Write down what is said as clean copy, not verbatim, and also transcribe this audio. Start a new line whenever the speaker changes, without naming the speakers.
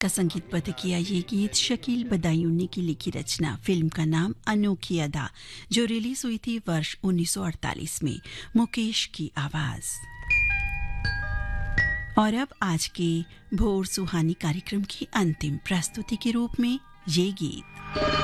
का संगीतबद्ध किया ये गीत शकील बदायूनी की लिखी रचना। फिल्म का नाम अनोखी अदा, जो रिलीज हुई थी वर्ष 1948 में। मुकेश की आवाज। और अब आज के भोर सुहानी कार्यक्रम की अंतिम प्रस्तुति के रूप में ये गीत।